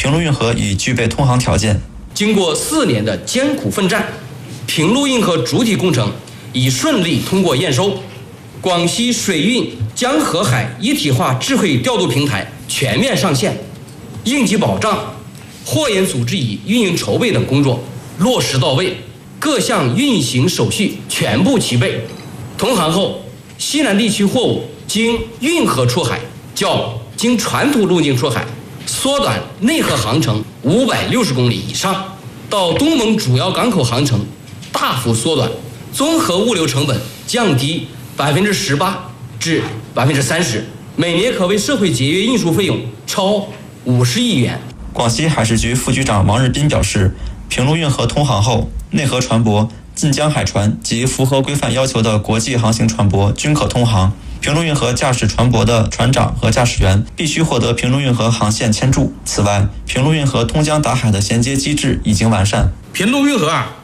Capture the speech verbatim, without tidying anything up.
平陆运河已具备通航条件。 经过四年的艰苦奋战，平陆运河主体工程已顺利通过验收，广西水运江河海一体化智慧调度平台全面上线，应急保障、货运组织与运营筹备等工作落实到位，各项运行手续全部齐备。通航后，西南地区货物经运河出海，较经传统路径出海缩短内河航程五百六十公里以上，到东盟主要港口航程大幅缩短，综合物流成本降低百分之十八至百分之三十，每年可为社会节约运输费用超五十亿元。 广西海事局副局长王日斌表示，平陆运河通航后，内河船舶、近江海船及符合规范要求的国际航行船舶均可通航。平陆运河驾驶船舶的船长和驾驶员必须获得平陆运河航线签注。此外，平陆运河通江达海的衔接机制已经完善。 平陆运河啊